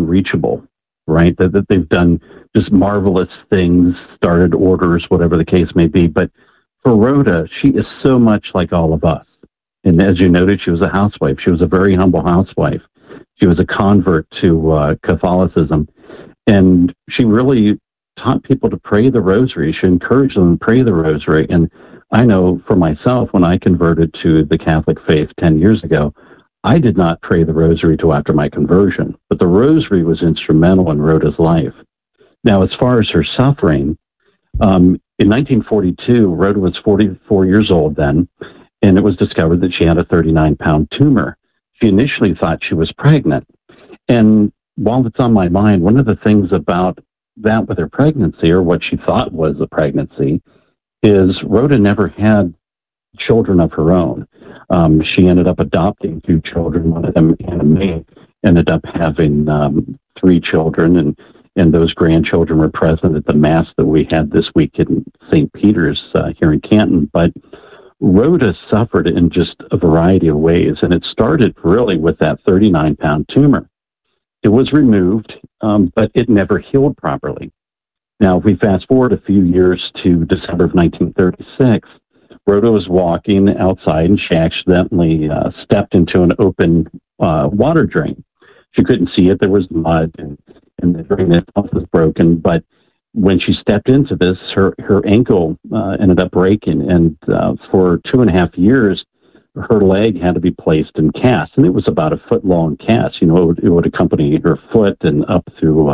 unreachable, right? That they've done just marvelous things, started orders, whatever the case may be. But for Rhoda, she is so much like all of us. And as you noted, she was a housewife. She was a very humble housewife. She was a convert to Catholicism. And she really taught people to pray the rosary. She encouraged them to pray the rosary. And I know for myself, when I converted to the Catholic faith 10 years ago, I did not pray the rosary till after my conversion. But the rosary was instrumental in Rhoda's life. Now, as far as her suffering, in 1942, Rhoda was 44 years old then, and it was discovered that she had a 39-pound tumor. She initially thought she was pregnant. And while it's on my mind, one of the things about that with her pregnancy, or what she thought was a pregnancy, is Rhoda never had children of her own. She ended up adopting 2 children. One of them, Anna Mae, ended up having 3 children, and those grandchildren were present at the Mass that we had this week in St. Peter's here in Canton. But Rhoda suffered in just a variety of ways, and it started really with that 39-pound tumor. It was removed, but it never healed properly. Now, if we fast forward a few years to December of 1936, Rhoda was walking outside, and she accidentally stepped into an open water drain. She couldn't see it. There was mud, and the drain itself was broken. But when she stepped into this, her ankle ended up breaking, and for 2.5 years, her leg had to be placed in cast, and it was about a foot-long cast. You know, it would accompany her foot and up through,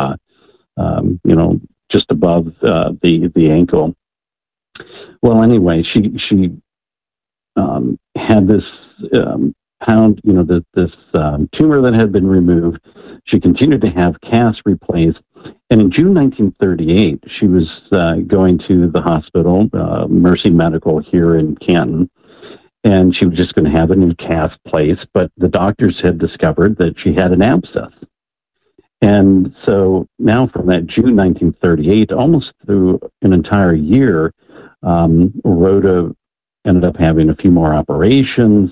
just above the ankle. Well, anyway, she had this this tumor that had been removed. She continued to have casts replaced. And in June 1938, she was going to the hospital, Mercy Medical here in Canton, and she was just going to have a new cast placed. But the doctors had discovered that she had an abscess. And so now from that June 1938, almost through an entire year, Rhoda ended up having a few more operations,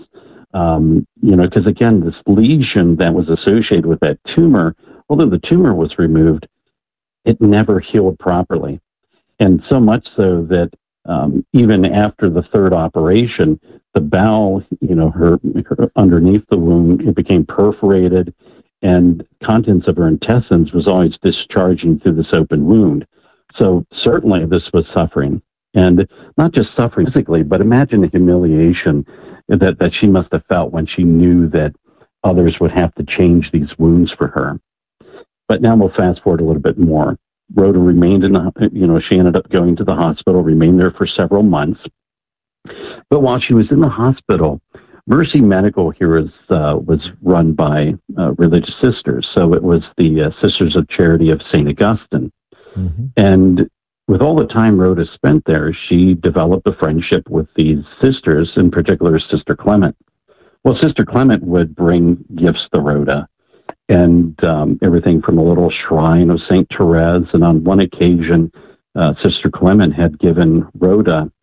because again, this lesion that was associated with that tumor, although the tumor was removed, it never healed properly. And so much so that even after the third operation, the bowel, her underneath the wound, it became perforated, and contents of her intestines was always discharging through this open wound. So certainly this was suffering. And not just suffering physically, but imagine the humiliation that she must have felt when she knew that others would have to change these wounds for her. But now we'll fast forward a little bit more. Rhoda remained she ended up going to the hospital, remained there for several months. But while she was in the hospital, Mercy Medical here was run by religious sisters. So it was the Sisters of Charity of St. Augustine. Mm-hmm. And with all the time Rhoda spent there, she developed a friendship with these sisters, in particular Sister Clement. Well, Sister Clement would bring gifts to Rhoda, and everything from a little shrine of St. Therese. And on one occasion, Sister Clement had given Rhoda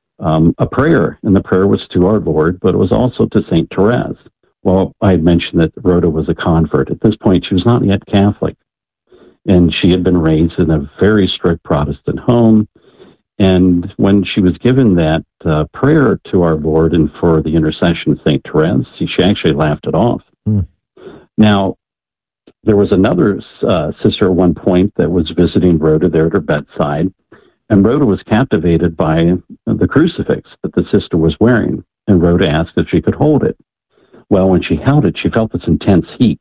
a prayer, and the prayer was to our Lord, but it was also to St. Therese. Well, I had mentioned that Rhoda was a convert. At this point, she was not yet Catholic, and she had been raised in a very strict Protestant home. And when she was given that prayer to our Lord and for the intercession of St. Therese, she actually laughed it off. Mm. Now, there was another sister at one point that was visiting Rhoda there at her bedside, and Rhoda was captivated by the crucifix that the sister was wearing, and Rhoda asked if she could hold it. Well, when she held it, she felt this intense heat,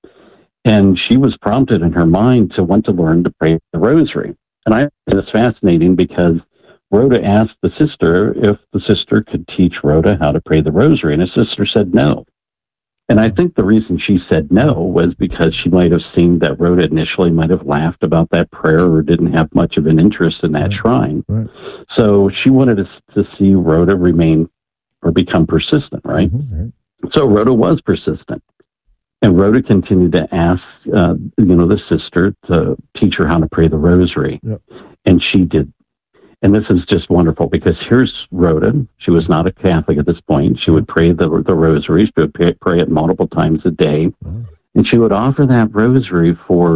and she was prompted in her mind to want to learn to pray the rosary. And I find this fascinating because Rhoda asked the sister if the sister could teach Rhoda how to pray the rosary, and the sister said no. And I think the reason she said no was because she might have seen that Rhoda initially might have laughed about that prayer or didn't have much of an interest in that shrine. Right. So she wanted to see Rhoda remain or become persistent, right? Mm-hmm. Right. So Rhoda was persistent. And Rhoda continued to ask, the sister to teach her how to pray the rosary. Yep. And she did. And this is just wonderful because here's Rhoda. She was not a Catholic at this point. She would pray the rosary. She would pray it multiple times a day. Mm. And she would offer that rosary for